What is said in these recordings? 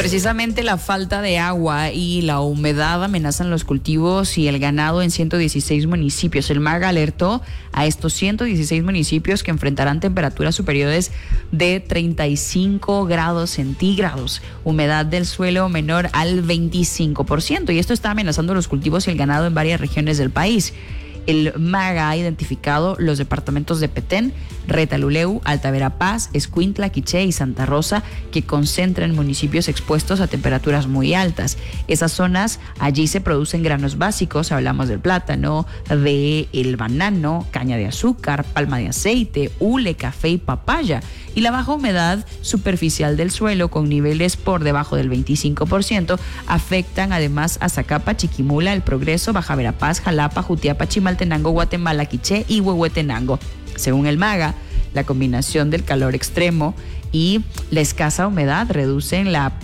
Precisamente la falta de agua y la humedad amenazan los cultivos y el ganado en 116 municipios. El MAGA alertó a estos 116 municipios que enfrentarán temperaturas superiores de 35 grados centígrados, humedad del suelo menor al 25%, y esto está amenazando los cultivos y el ganado en varias regiones del país. El MAGA ha identificado los departamentos de Petén, Retalhuleu, Alta Verapaz, Escuintla, Quiché y Santa Rosa, que concentran municipios expuestos a temperaturas muy altas. Esas zonas, allí se producen granos básicos, hablamos del plátano, del banano, caña de azúcar, palma de aceite, hule, café y papaya. Y la baja humedad superficial del suelo, con niveles por debajo del 25%, afectan además a Zacapa, Chiquimula, El Progreso, Baja Verapaz, Jalapa, Jutiapa, Chimaltenango, Guatemala, Quiché y Huehuetenango. Según el MAGA, la combinación del calor extremo y la escasa humedad reducen la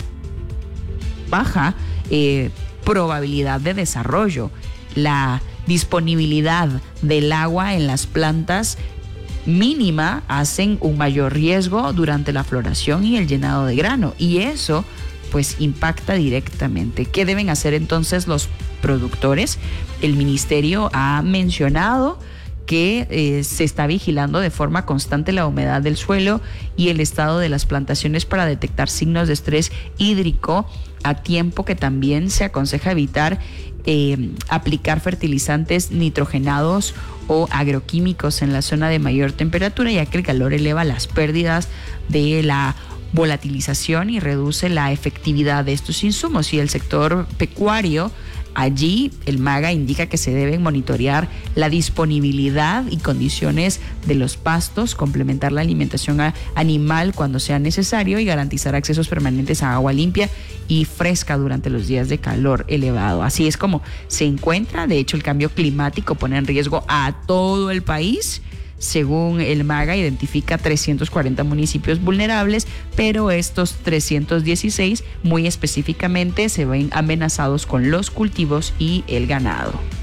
baja probabilidad de desarrollo, la disponibilidad del agua en las plantas mínima hacen un mayor riesgo durante la floración y el llenado de grano, y eso pues impacta directamente. ¿Qué deben hacer entonces los productores? El ministerio ha mencionado que se está vigilando de forma constante la humedad del suelo y el estado de las plantaciones para detectar signos de estrés hídrico a tiempo, que también se aconseja evitar aplicar fertilizantes nitrogenados o agroquímicos en la zona de mayor temperatura, ya que el calor eleva las pérdidas de la volatilización y reduce la efectividad de estos insumos. Y el sector pecuario, allí el MAGA indica que se deben monitorear la disponibilidad y condiciones de los pastos, complementar la alimentación animal cuando sea necesario y garantizar accesos permanentes a agua limpia y fresca durante los días de calor elevado. Así es como se encuentra. De hecho, el cambio climático pone en riesgo a todo el país. Según el MAGA, identifica 340 municipios vulnerables, pero estos 316 muy específicamente se ven amenazados con los cultivos y el ganado.